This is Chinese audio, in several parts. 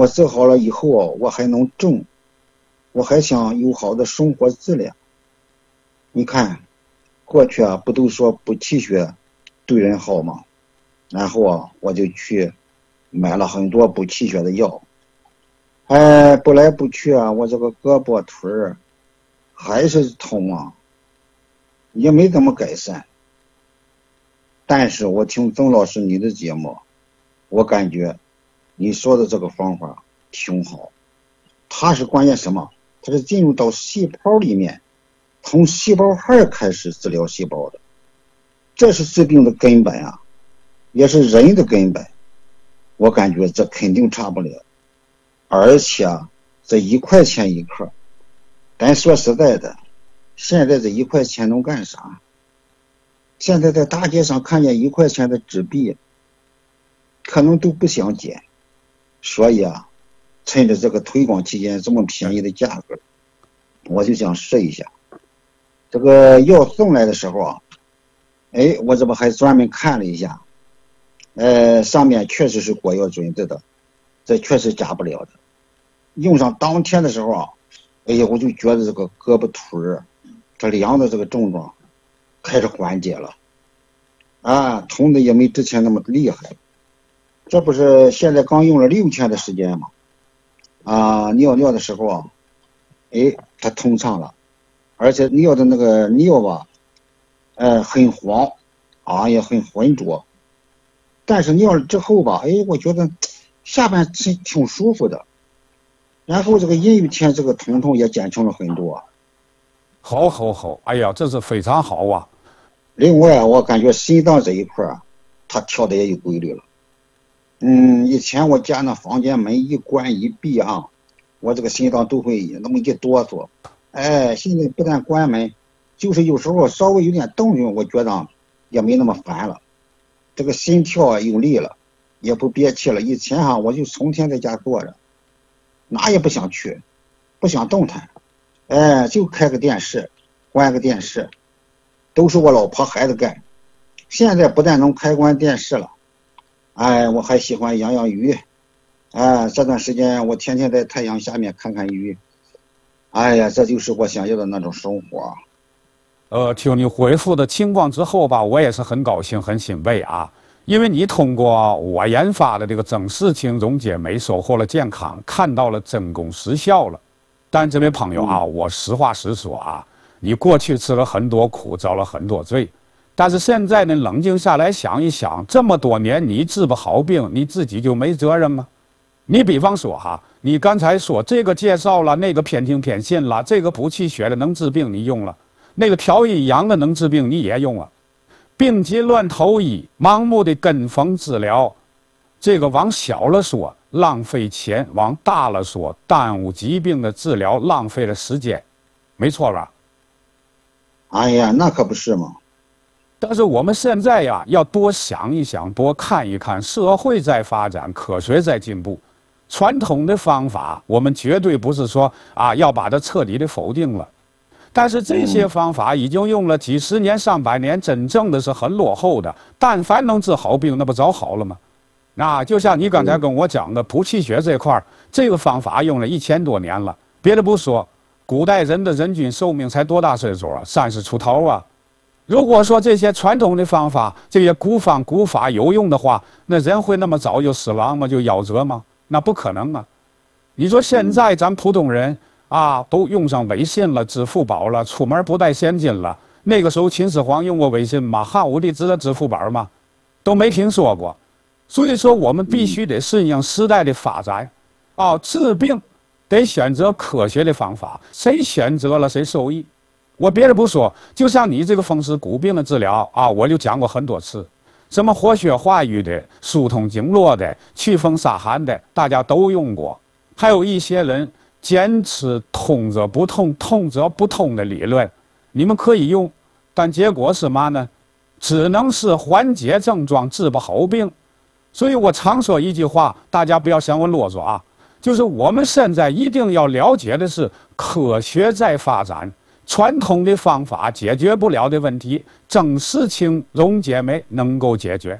我治好了以后，我还能种，我还想有好的生活质量。你看，过去不都说补气血对人好吗？然后我就去买了很多补气血的药。补来补去我这个胳膊腿还是痛也没怎么改善。但是我听曾老师你的节目，我感觉你说的这个方法挺好。它是关键什么？它是进入到细胞里面，从细胞核开始治疗细胞的，这是治病的根本也是人的根本。我感觉这肯定差不了。而且这1块钱一克，咱说实在的，现在这1块钱能干啥？现在在大街上看见1块钱的纸币，可能都不想捡。所以趁着这个推广期间这么便宜的价格，我就想试一下。这个药送来的时候我这不还专门看了一下，上面确实是国药准字的，这确实假不了的。用上当天的时候我就觉得这个胳膊腿这凉的这个症状开始缓解了痛的也没之前那么厉害。这不是现在刚用了6天的时间吗？尿尿的时候它通畅了，而且尿的那个尿很黄也很浑浊。但是尿了之后我觉得下半身挺舒服的。然后这个阴雨天这个疼也减轻了很多。 好，哎呀，这是非常好另外我感觉心脏这一块它跳的也有规律了。以前我家那房间门一关一闭我这个心脏都会那么一哆嗦。现在不但关门，就是有时候稍微有点动静，我觉得也没那么烦了。这个心跳有力了，也不憋气了。以前我就成天在家坐着，哪也不想去，不想动弹，就开个电视，关个电视，都是我老婆孩子干。现在不但能开关电视了，我还喜欢养鱼。这段时间我天天在太阳下面看看鱼。这就是我想要的那种生活。 听你回复的情况之后我也是很高兴很欣慰因为你通过我研发的这个增视氢溶解酶收获了健康，看到了真功实效了。但这位朋友我实话实说你过去吃了很多苦，遭了很多罪，但是现在呢，冷静下来想一想，这么多年你治不好病，你自己就没责任吗？你比方说你刚才说这个介绍了，那个偏听偏信了，这个补气血的能治病你用了，那个调阴阳的能治病你也用了。病急乱投医，盲目的跟风治疗，这个往小了说浪费钱，往大了说耽误疾病的治疗，浪费了时间，没错吧？ 那可不是嘛。 但是我们现在要多想一想，多看一看，社会在发展，科学在进步，传统的方法我们绝对不是说要把它彻底的否定了。但是这些方法已经用了几十年、上百年，真正的是很落后的。但凡能治好病，那不早好了吗？就像你刚才跟我讲的补气血这块，这个方法用了1000多年了。别的不说，古代人的人均寿命才多大岁数30出头如果说这些传统的方法，这些古方古法有用的话，那人会那么早就死亡吗？就夭折吗？那不可能你说现在咱普通人都用上微信了、支付宝了，出门不带现金了。那个时候秦始皇用过微信吗？汉武帝知道支付宝吗？都没听说过。所以说我们必须得顺应时代的发展治病得选择科学的方法，谁选择了谁受益。我别的不说，就像你这个风湿骨病的治疗我就讲过很多次，什么活血化瘀的、疏通经络的、祛风杀寒的，大家都用过。还有一些人坚持通则不痛，痛则不通的理论，你们可以用，但结果是嘛呢？只能是缓解症状，治不好病。所以我常说一句话，大家不要嫌我啰嗦就是我们现在一定要了解的是，科学在发展，传统的方法解决不了的问题，增视氢溶解酶能够解决。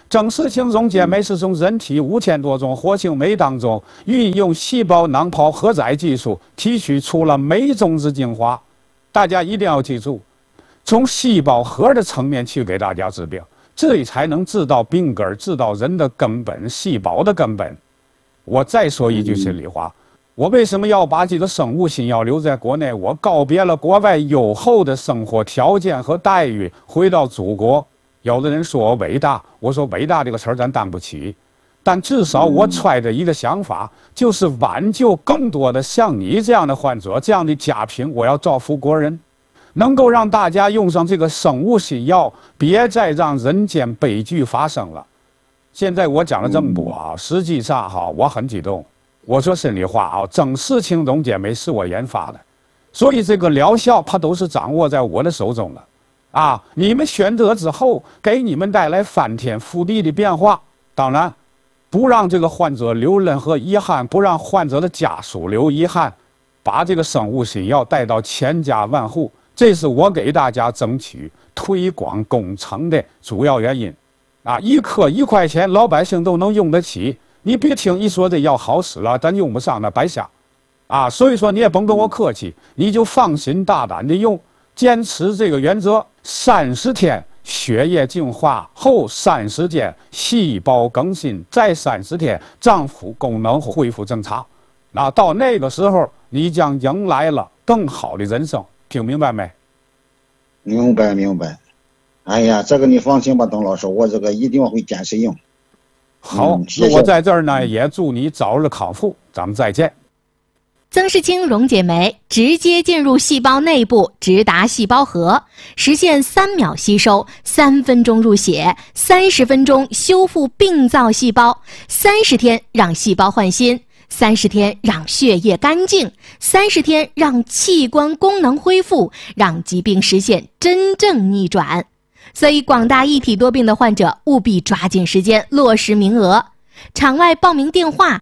正式性溶解酶是从人体5000多种活性酶当中运用细胞囊泡荷载技术提取出了酶种子精华。大家一定要记住，从细胞核的层面去给大家治病，这里才能治到病根，治到人的根本，细胞的根本。我再说一句心里话，我为什么要把这个生物新药留在国内？我告别了国外优厚的生活条件和待遇，回到祖国。有的人说我伟大，我说伟大这个词儿咱担不起，但至少我揣着一个想法，就是挽救更多的像你这样的患者，这样的家贫，我要造福国人，能够让大家用上这个生物新药，别再让人间悲剧发生了。现在我讲了这么多啊，实际上哈，我很激动。我说心里话啊，正式性溶解酶是我研发的，所以这个疗效它都是掌握在我的手中了。啊，你们选择之后，给你们带来翻天覆地的变化。当然，不让这个患者留任何遗憾，不让患者的家属留遗憾，把这个生物新药带到千家万户，这是我给大家争取推广工程的主要原因。啊，一颗1块钱，老百姓都能用得起。你别听一说这药好使了，咱用不上那白瞎。啊，所以说你也甭跟我客气，你就放心大胆的用，坚持这个原则，30天血液净化后30天细胞更新，再30天脏腑功能恢复正常。那到那个时候，你将迎来了更好的人生。听明白没？ 明白明白。哎呀，这个你放心吧，董老师，我这个一定会坚持用。 好， 谢谢。 我在这儿呢，也祝你早日康复，咱们再见。 增视清溶解酶直接进入细胞内部，直达细胞核，实现3秒吸收、3分钟入血、30分钟修复病灶细胞，30天让细胞换新，30天让血液干净，30天让器官功能恢复，让疾病实现真正逆转。所以广大一体多病的患者务必抓紧时间落实名额。场外报名电话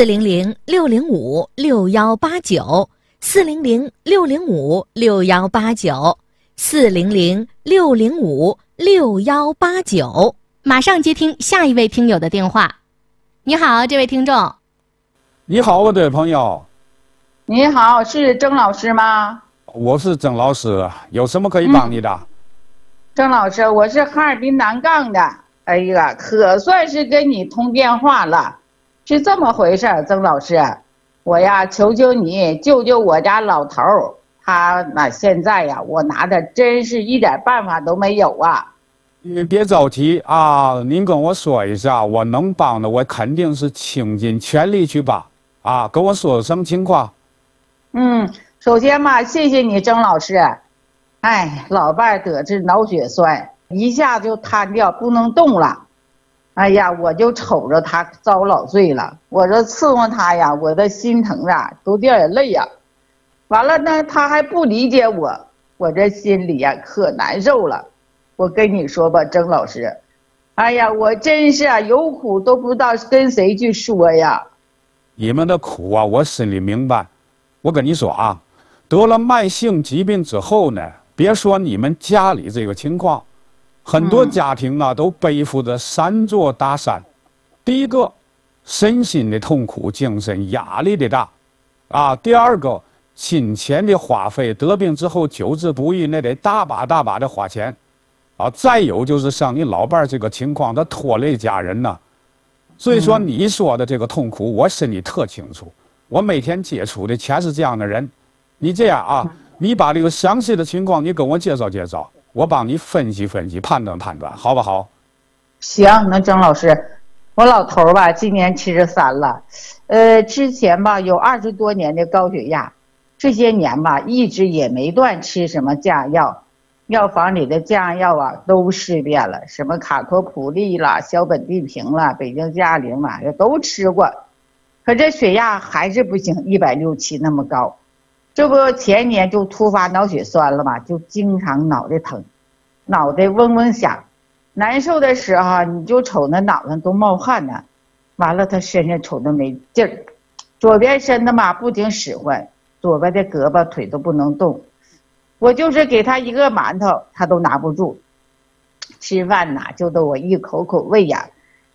400-605-6189，400-605-6189，马上接听下一位听友的电话。你好，这位听众。 你好，我的朋友。 你好，是曾老师吗？ 我是曾老师，有什么可以帮你的？ 曾老师，我是哈尔滨南杠的。哎呀，可算是跟你通电话了。是这么回事儿，曾老师，我呀求求你救救我家老头儿，他那现在呀，我拿的真是一点办法都没有啊。 你别着急啊，您跟我说一下，我能帮的，我肯定是倾尽全力去帮啊。跟我说什么情况？ 首先嘛，谢谢你，曾老师。哎，老伴儿得治脑血栓，一下就瘫掉，不能动了。哎呀，我就瞅着他遭老罪了，我这伺候他呀，我的心疼啊，都掉眼泪呀。完了呢，他还不理解我，我这心里呀可难受了。我跟你说吧，曾老师，哎呀，我真是啊，有苦都不知道跟谁去说呀。 你们的苦啊，我心里明白。我跟你说啊，得了慢性疾病之后呢，别说你们家里这个情况，很多家庭呢都背负着3座大山。第一个，身心的痛苦，精神压力的大，啊；第二个，金钱的花费，得病之后救治不易，那得大把大把的花钱，啊；再有就是像你老伴儿这个情况，他拖累家人呢。所以说你说的这个痛苦，我心里特清楚。我每天接触的全是这样的人。你这样啊，你把这个详细的情况你跟我介绍介绍，我帮你分析分析，判断判断，好不好？ 行，那曾老师，我老头儿吧，今年73了，之前吧有20多年的高血压，这些年吧一直也没断吃什么降压药，药房里的降压药啊都试遍了，什么卡托普利啦、小本地平啦、北京嘉陵啦，都吃过，可这血压还是不行，160那么高。这不前年就突发脑血栓了嘛，就经常脑袋疼，脑袋嗡嗡响，难受的时候你就瞅那脑上都冒汗呢。完了他身上瞅着没劲儿，左边身子嘛不停使唤，左边的胳膊腿都不能动。我就是给他一个馒头他都拿不住，吃饭呐就得我一口口喂呀。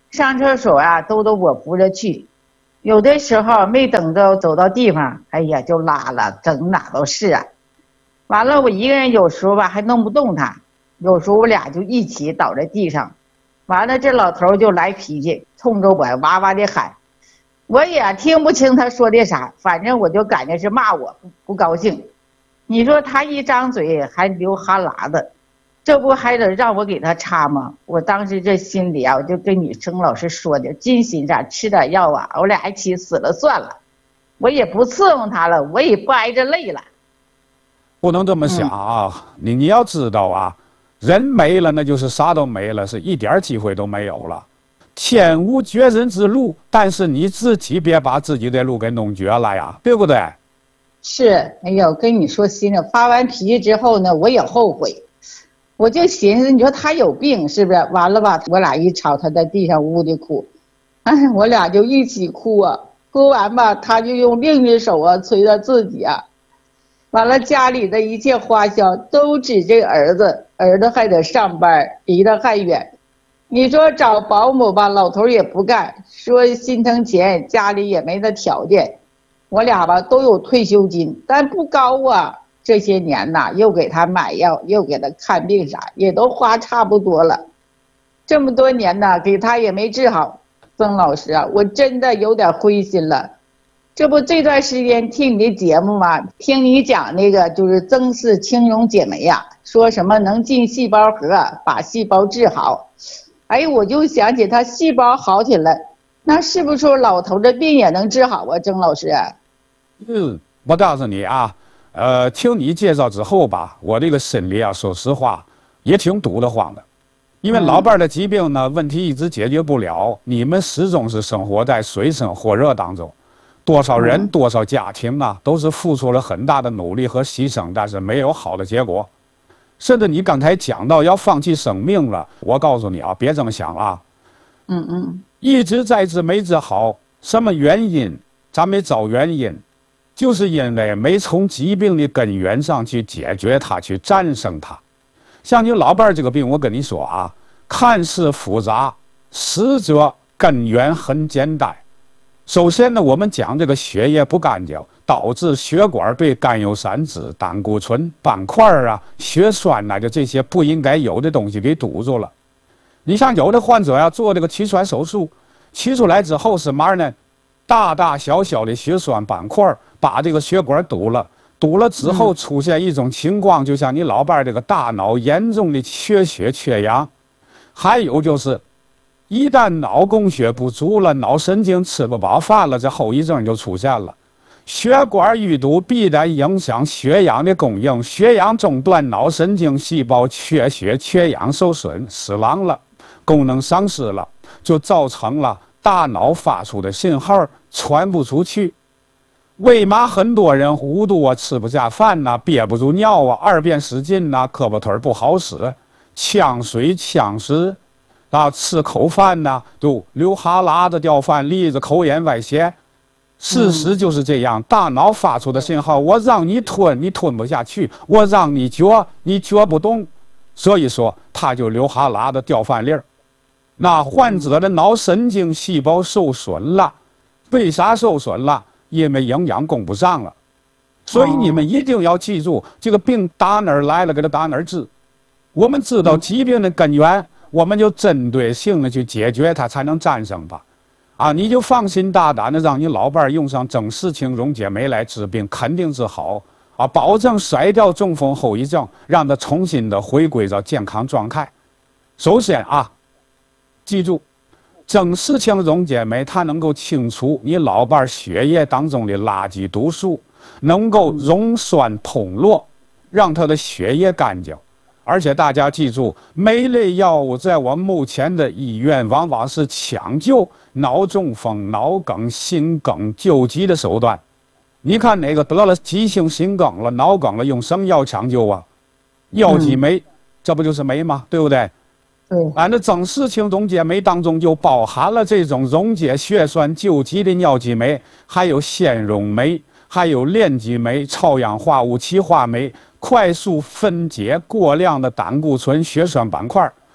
上厕所啊都我扶着去，有的时候没等着走到地方，哎呀就拉了，整哪都是啊。完了我一个人有时候吧还弄不动他，有时候我俩就一起倒在地上，完了这老头就来脾气，冲着我哇哇的喊，我也听不清他说的啥，反正我就感觉是骂我不高兴。你说他一张嘴还流哈喇子，这不还得让我给他擦吗？我当时这心里啊，我就跟女生老师说的，金心上吃点药啊，我俩一起死了算了，我也不伺候他了，我也不挨着累了。 不能这么想啊！你要知道啊，人没了那就是啥都没了，是一点机会都没有了。天无绝人之路，但是你自己别把自己的路给弄绝了呀，对不对？ 是，哎呦，跟你说心里发完脾气之后呢，我也后悔，我就寻思，你说他有病是不是？完了吧，我俩一吵，他在地上呜的哭，哎，我俩就一起哭啊，哭完吧，他就用另一手啊捶他自己啊。完了，家里的一切花销都指这个儿子，儿子还得上班，离得还远。你说找保姆吧，老头也不干，说心疼钱，家里也没那条件。我俩吧都有退休金，但不高啊。这些年呐，又给他买药，又给他看病啥，也都花差不多了。这么多年呢，给他也没治好。曾老师啊，我真的有点灰心了。这不这段时间听你的节目嘛，听你讲那个就是曾氏青溶解酶呀，说什么能进细胞核，把细胞治好。哎，我就想起他细胞好起来，那是不是说老头的病也能治好啊？曾老师？ 我告诉你啊，听你介绍之后吧，我这个心里啊，说实话也挺堵得慌的，因为老伴儿的疾病呢，问题一直解决不了，你们始终是生活在水深火热当中。多少人多少家庭啊，都是付出了很大的努力和牺牲，但是没有好的结果。甚至你刚才讲到要放弃生命了，我告诉你啊，别这么想啊。一直在治没治好，什么原因？咱没找原因，就是因为没从疾病的根源上去解决它，去战胜它。像你老伴儿这个病，我跟你说啊，看似复杂，实则根源很简单。首先呢，我们讲这个血液不干净，导致血管被甘油三酯、胆固醇、斑块啊、血栓呐，就这些不应该有的东西给堵住了。你像有的患者呀，做这个取栓手术，取出来之后是嘛呢？大大小小的血栓斑块把这个血管堵了，堵了之后出现一种情况，就像你老伴儿这个大脑严重的缺血缺氧，还有就是。一旦脑供血不足了，脑神经吃不饱饭了，这后遗症就出现了。血管淤堵必然影响血氧的供应，血氧中断，脑神经细胞缺血缺氧受损，死亡了，功能丧失了，就造成了大脑发出的信号传不出去。为嘛很多人糊涂啊，吃不下饭呐，憋不住尿啊，二便失禁呐，胳膊腿不好使，呛水呛食。吃口饭呢，就流哈喇子、掉饭粒子、口眼外泄。事实就是这样，大脑发出的信号，我让你吞，你吞不下去；我让你嚼，你嚼不动。所以说，他就流哈喇子、掉饭粒儿。那患者的脑神经细胞受损了，为啥受损了？因为营养供不上了。所以你们一定要记住，这个病打哪儿来了，给他打哪儿治。我们知道疾病的根源。我们就针对性的去解决它，才能战胜吧。你就放心大胆的让你老伴儿用上曾氏青溶解酶来治病，肯定治好保证甩掉中风后遗症，让他重新的回归到健康状态。首先记住，曾氏青溶解酶它能够清除你老伴儿血液当中的垃圾毒素，能够溶栓通络，让他的血液干净。而且大家记住，酶类药物在我目前的医院往往是抢救脑中风、脑梗、心梗救急的手段。你看哪个得了急性心梗了、脑梗了，用什么药抢救啊？药剂酶，这不就是酶吗？对不对？那曾氏青溶解酶当中就包含了这种溶解血栓救急的尿剂酶，还有纤溶酶，还有链基酶、超氧化物歧化酶。快速分解过量的胆固醇、血栓斑块，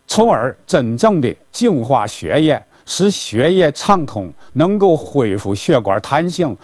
从而真正的净化血液，使血液畅通，能够恢复血管弹性，